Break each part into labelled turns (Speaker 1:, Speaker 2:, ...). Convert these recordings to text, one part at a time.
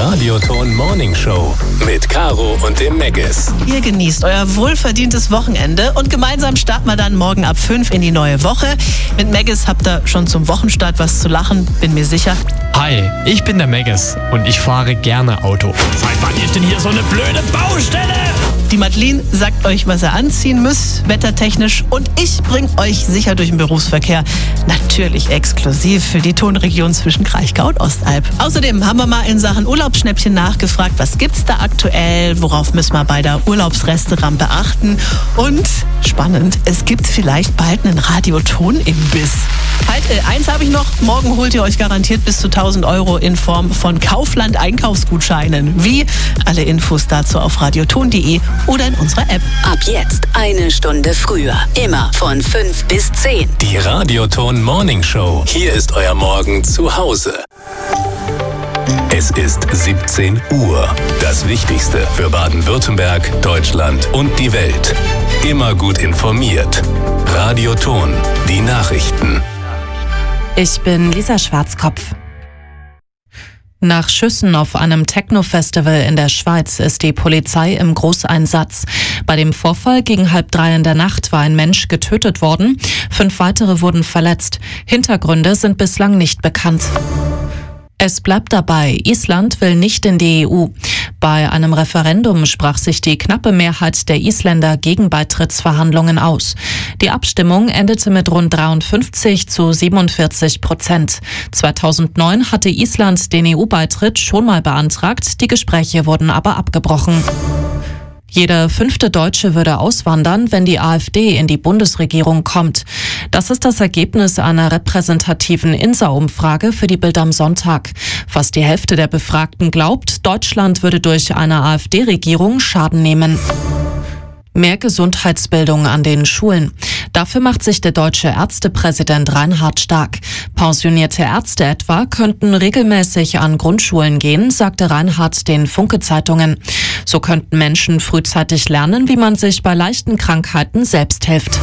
Speaker 1: Radioton Morning Show mit Caro und dem Megis.
Speaker 2: Ihr genießt euer wohlverdientes Wochenende und gemeinsam starten wir dann morgen ab 5 in die neue Woche. Mit Megis habt ihr schon zum Wochenstart was zu lachen, bin mir sicher.
Speaker 3: Hi, ich bin der Megis und ich fahre gerne Auto. Seit wann ist denn hier so eine blöde Baustelle?
Speaker 2: Die Madeline sagt euch, was ihr anziehen müsst, wettertechnisch, und ich bringe euch sicher durch den Berufsverkehr. Natürlich exklusiv für die Tonregion zwischen Kraichgau und Ostalb. Außerdem haben wir mal in Sachen Urlaubsschnäppchen nachgefragt, was gibt's da aktuell, worauf müssen wir bei der Urlaubsrestaurant beachten, und spannend, es gibt vielleicht bald einen Radioton-Imbiss. Halt, eins habe ich noch, morgen holt ihr euch garantiert bis zu 1.000 Euro in Form von Kaufland-Einkaufsgutscheinen. Wie? Alle Infos dazu auf radioton.de oder in unserer App.
Speaker 4: Ab jetzt 1 Stunde früher. Immer von 5 bis 10.
Speaker 1: Die Radioton Morning Show. Hier ist euer Morgen zu Hause. Es ist 17 Uhr. Das Wichtigste für Baden-Württemberg, Deutschland und die Welt. Immer gut informiert. Radioton. Die Nachrichten.
Speaker 5: Ich bin Lisa Schwarzkopf. Nach Schüssen auf einem Techno-Festival in der Schweiz ist die Polizei im Großeinsatz. Bei dem Vorfall gegen 2:30 in der Nacht war ein Mensch getötet worden. 5 weitere wurden verletzt. Hintergründe sind bislang nicht bekannt. Es bleibt dabei, Island will nicht in die EU. Bei einem Referendum sprach sich die knappe Mehrheit der Isländer gegen Beitrittsverhandlungen aus. Die Abstimmung endete mit rund 53-47%. 2009 hatte Island den EU-Beitritt schon mal beantragt, die Gespräche wurden aber abgebrochen. Jeder 5. Deutsche würde auswandern, wenn die AfD in die Bundesregierung kommt. Das ist das Ergebnis einer repräsentativen INSA-Umfrage für die Bild am Sonntag. Fast die Hälfte der Befragten glaubt, Deutschland würde durch eine AfD-Regierung Schaden nehmen. Mehr Gesundheitsbildung an den Schulen. Dafür macht sich der deutsche Ärztepräsident Reinhard stark. Pensionierte Ärzte etwa könnten regelmäßig an Grundschulen gehen, sagte Reinhard den Funke-Zeitungen. So könnten Menschen frühzeitig lernen, wie man sich bei leichten Krankheiten selbst hilft.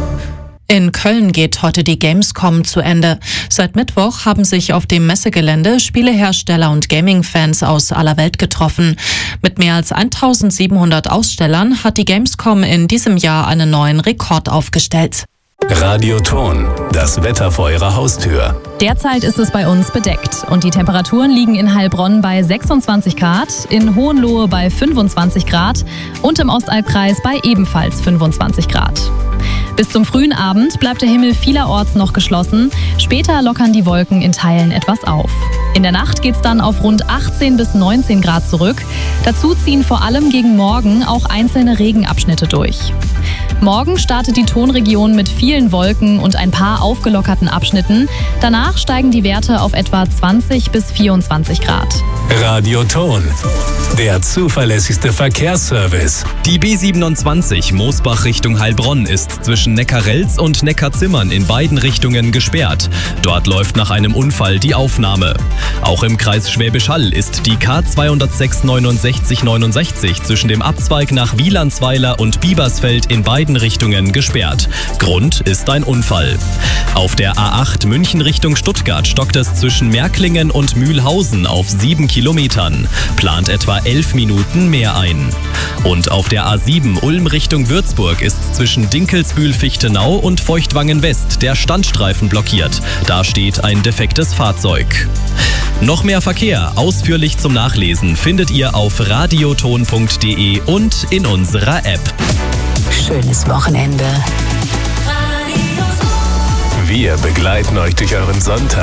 Speaker 5: In Köln geht heute die Gamescom zu Ende. Seit Mittwoch haben sich auf dem Messegelände Spielehersteller und Gaming-Fans aus aller Welt getroffen. Mit mehr als 1.700 Ausstellern hat die Gamescom in diesem Jahr einen neuen Rekord aufgestellt.
Speaker 1: Radioton. Das Wetter vor eurer Haustür.
Speaker 6: Derzeit ist es bei uns bedeckt und die Temperaturen liegen in Heilbronn bei 26 Grad, in Hohenlohe bei 25 Grad und im Ostalbkreis bei ebenfalls 25 Grad. Bis zum frühen Abend bleibt der Himmel vielerorts noch geschlossen. Später lockern die Wolken in Teilen etwas auf. In der Nacht geht's dann auf rund 18 bis 19 Grad zurück. Dazu ziehen vor allem gegen morgen auch einzelne Regenabschnitte durch. Morgen startet die Tonregion mit vielen Wolken und ein paar aufgelockerten Abschnitten. Danach steigen die Werte auf etwa 20 bis 24 Grad.
Speaker 1: Radioton. Der zuverlässigste Verkehrsservice.
Speaker 7: Die B27 Moosbach Richtung Heilbronn ist zwischen Neckarelz und Neckarzimmern in beiden Richtungen gesperrt. Dort läuft nach einem Unfall die Aufnahme. Auch im Kreis Schwäbisch Hall ist die K206 6969 zwischen dem Abzweig nach Wielandsweiler und Biebersfeld in beiden Richtungen gesperrt. Grund ist ein Unfall. Auf der A8 München Richtung Stuttgart stockt es zwischen Märklingen und Mühlhausen auf 7 Kilometern. Plant etwa 11 Minuten mehr ein. Und auf der A7 Ulm Richtung Würzburg ist zwischen Dinkelsbühl-Fichtenau und Feuchtwangen West der Standstreifen blockiert. Da steht ein defektes Fahrzeug. Noch mehr Verkehr, ausführlich zum Nachlesen, findet ihr auf radioton.de und in unserer App.
Speaker 4: Schönes Wochenende.
Speaker 1: Wir begleiten euch durch euren Sonntag.